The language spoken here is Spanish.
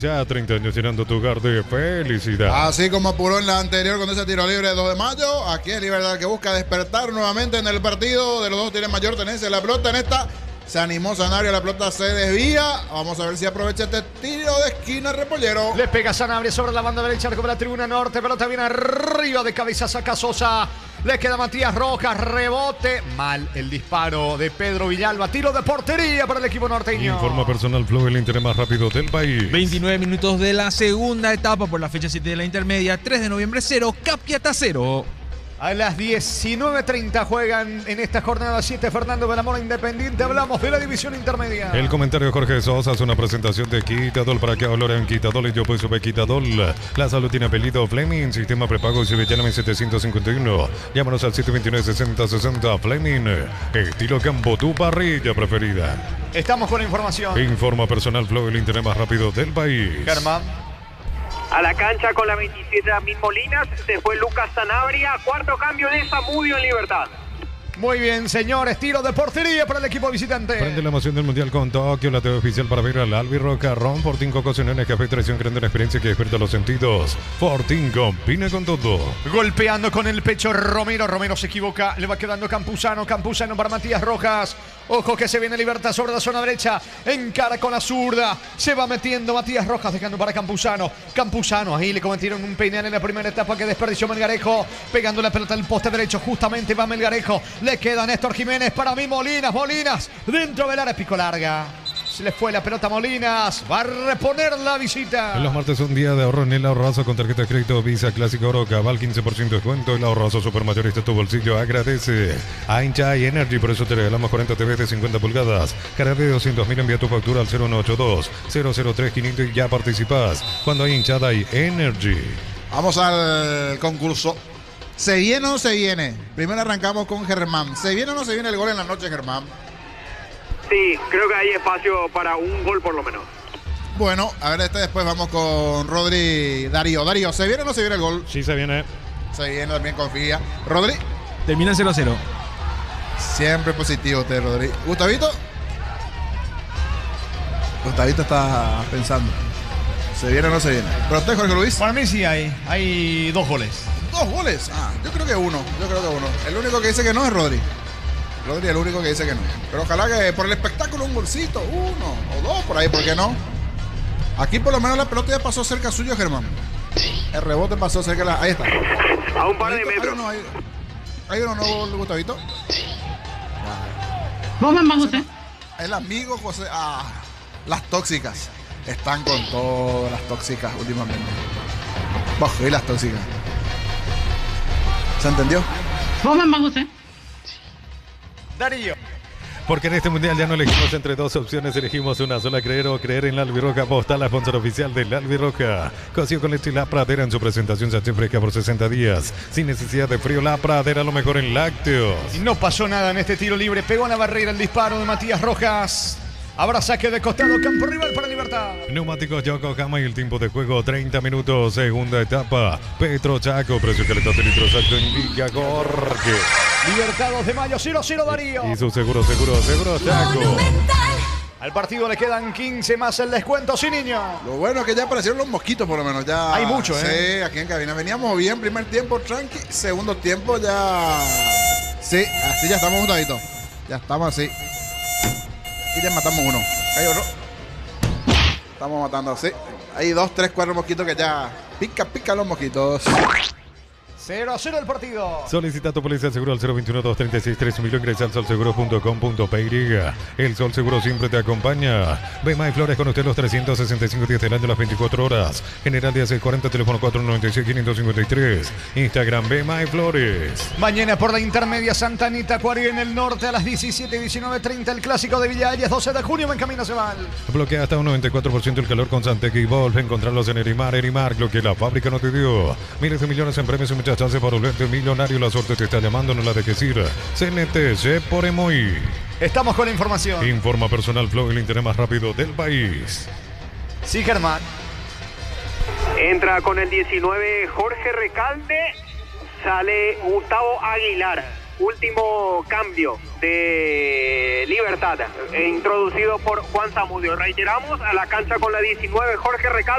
Ya 30 años llenando tu hogar de felicidad. Así como apuró en la anterior con ese tiro libre de 2 de mayo, aquí es Libertad que busca despertar nuevamente en el partido. De los dos tiene mayor tenencia la pelota. En esta se animó Sanabria, la pelota se desvía. Vamos a ver si aprovecha este tiro de esquina Repollero. Le pega Sanabria sobre la banda derecha, como la tribuna norte. Pelota viene arriba de cabeza, saca Sosa. Le queda Matías Rojas, rebote. Mal el disparo de Pedro Villalba. Tiro de portería para el equipo norteño. Informa Personal Flow, el interés más rápido del país. 29 minutos de la segunda etapa por la fecha 7 de la intermedia. 3 de noviembre 0, Capiatá 0. A las 19:30 juegan en esta jornada 7 Fernando Belamora Independiente. Hablamos de la división intermedia. El comentario de Jorge Sosa es una presentación de Quitadol. ¿Para qué hablar en Quitadol? Y yo pues sobre Quitadol. La salud tiene apellido Fleming. Sistema prepago y Llame 751. Llámanos al 729-6060. Fleming. Estilo campo, tu parrilla preferida. Estamos con la información. Informa Personal Flow, el internet más rápido del país. Germán. A la cancha con la 27 David Molinas, se fue Lucas Sanabria, cuarto cambio de Zamudio en Libertad. Muy bien, señores, tiro de portería para el equipo visitante. Prende la emoción del Mundial con Tokio, la TV oficial para ver al Albirroca. Ron Fortín ocasiones café, traición, creando una experiencia que despierta los sentidos. Fortín combina con todo. Golpeando con el pecho Romero. Romero se equivoca, le va quedando Campuzano. Campuzano para Matías Rojas. Ojo que se viene Libertad sobre la zona derecha. Encara con la zurda. Se va metiendo Matías Rojas, dejando para Campuzano. Campuzano, ahí le cometieron un peinal en la primera etapa que desperdició Melgarejo. Pegando la pelota al poste derecho, justamente va Melgarejo. Le queda Néstor Jiménez, para mí Molinas. Molinas, dentro del área, pico larga. Se le fue la pelota a Molinas. Va a reponer la visita. Los martes un día de ahorro en el ahorrazo con tarjeta de crédito Visa Clásico Oro Cabal, 15% de descuento. El ahorrazo supermayorista, tu bolsillo agradece. A Hincha y Energy, por eso te regalamos 40 TV de 50 pulgadas. Carga de 200.000, envía tu factura al 0182-003-500 y ya participás. Cuando hay hinchada hay Energy. Vamos al concurso. ¿Se viene o no se viene? Primero arrancamos con Germán. ¿Se viene o no se viene el gol en la noche, Germán? Sí, creo que hay espacio para un gol por lo menos. Bueno, a ver, después vamos con Rodri Darío. Darío, ¿se viene o no se viene el gol? Sí, se viene. Se viene, también confía. Rodri. Termina 0-0. Siempre positivo usted, Rodri. ¿Gustavito? Gustavito está pensando. ¿Se viene o no se viene? ¿Pero usted, Jorge Luis? Para mí sí hay 2 goles. 2 goles. Yo creo que uno. El único que dice que no es Rodri. Rodri es el único que dice que no. Pero ojalá que por el espectáculo un golcito, 1 o 2 por ahí, ¿por qué no? Aquí por lo menos la pelota ya pasó cerca suyo, Germán. El rebote pasó cerca de la... Ahí está. A un par de metros. Hay uno no, Gustavito. ¿Vos me José? El amigo José. Las tóxicas. Están con todas las tóxicas últimamente. Bajo, y las tóxicas. ¿Se entendió? ¿Vos me José? Darío. Porque en este mundial ya no elegimos entre 2 opciones, elegimos una sola: creer o creer en la Albirroja. Postal, la sponsor oficial de la Albirroja. Cocido con leche y La Pradera en su presentación se fresca por 60 días. Sin necesidad de frío, La Pradera, lo mejor en lácteos. Y no pasó nada en este tiro libre. Pegó en la barrera el disparo de Matías Rojas. Habrá saque de costado, campo rival para Libertad. Neumáticos Yokohama y el tiempo de juego 30 minutos, segunda etapa. Petro Chaco, precio calentado de litro exacto, indica Jorge. Libertad 2 de mayo, 0-0 Darío. Y su seguro Chaco. Al partido le quedan 15 más el descuento, sí, niño. Lo bueno es que ya aparecieron los mosquitos, por lo menos. Ya hay mucho, Sí, aquí en cabina. Veníamos bien, primer tiempo tranqui, segundo tiempo ya... Sí, así ya estamos juntaditos. Ya estamos así. Y ya matamos uno. Hay otro. Estamos matando así. Hay 2, 3, 4 mosquitos que ya... Pica los mosquitos. 0-0 el partido. Solicita tu póliza de seguro al 021-236-3000. Ingresa al solseguro.com.py. El Sol Seguro siempre te acompaña. Bema y Flores con usted los 365 días del año, las 24 horas. General de 640, teléfono 496-553. Instagram Bema y Flores. Mañana por la intermedia Santa Anita, Acuario en el norte a las 17 y 19:30. El clásico de Villa Ayes, 12 de junio. En camino se van. Bloquea hasta un 94% el calor con Santec y Wolf. Encontrarlos en Erimar, lo que la fábrica no te dio. Miles de millones en premios y muchas chances para volverte millonario. La suerte te está llamando, no la dejes ir. CNTC por Emoy. Estamos con la información. Informa Personal Flow, el internet más rápido del país. Sí, Germán. Entra con el 19 Jorge Recalde. Sale Gustavo Aguilar. último cambio de Libertad, introducido por Juan Zamudio. Reiteramos, a la cancha con la 19, Jorge Recalde.